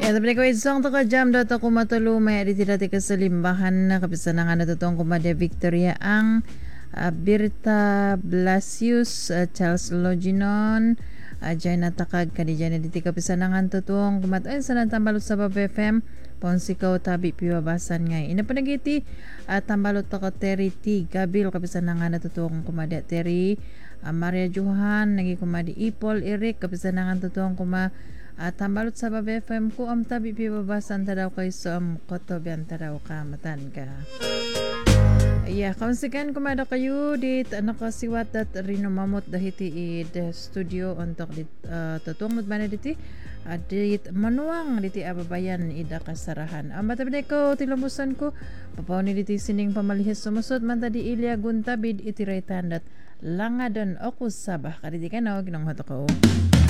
Ya, tapi ko isang taka jam data ko matulumay di dati ka sa limbahan na kapisan nga natutong kumadya Victoria ang Birta Blasius, Charles Loginon, dyan natakag ka di dyan diti kapisan nga tutong kumatayin sa natambalot sa Bab FM Ponsikaw tabi piwabasan ngay. Ina panagiti tambalot ako Terry T. Gabil kapisan nga natutong kumadya Terry Maria Johan, nagi kumadi Ipol, Eric, kapisan nga tutong tambalot sa Bab FM ko am tabi piwabasan tadaw kay so am kotobian tadaw ka matan ka. Yeah, kaunsikan kumada kayo dit nakasiwat at rinomamot dahiti id studio untuk dit tutungod man diti dit manuang diti ababayan ida kasarahan. Matabide ko tilumusan ko papaw ni diti sining pamalihis sumusod man tadi Ilya Guntabid iti raytan dat langadon okus sabah kaditi kanaw ginang ko.